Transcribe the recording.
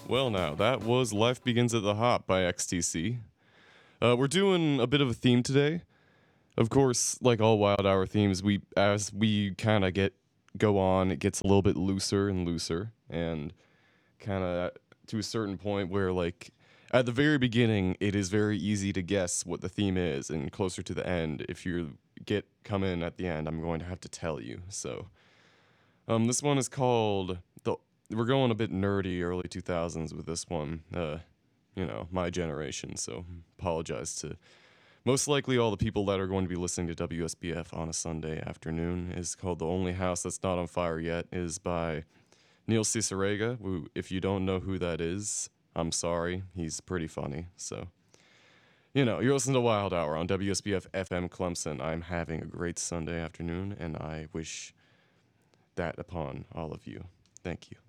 Well, now, that was Life Begins at the Hop by XTC. We're doing a bit of a theme today. Of course, like all Wild Hour themes, as we kind of go on, it gets a little bit looser and looser, and kind of to a certain point where, like, at the very beginning, it is very easy to guess what the theme is, and closer to the end, if you come in at the end, I'm going to have to tell you. So, this one is called the. We're going a bit nerdy, early 2000s with this one. My generation. So, apologize to most likely all the people that are going to be listening to WSBF on a Sunday afternoon. Is called "The Only House That's Not on Fire Yet." Is by Neil Cicerega. Who, if you don't know who that is, I'm sorry. He's pretty funny. So. You're listening to Wild Hour on WSBF FM Clemson. I'm having a great Sunday afternoon, and I wish that upon all of you. Thank you.